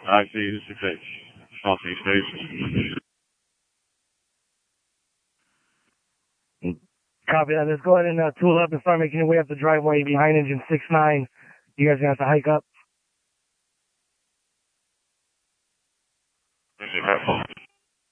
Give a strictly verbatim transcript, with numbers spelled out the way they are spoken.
I see, this is six. Crossing station. Copy that. Let's go ahead and uh, tool up and start making your way up the driveway behind engine six nine. You guys are going to have to hike up. This is Red Bull.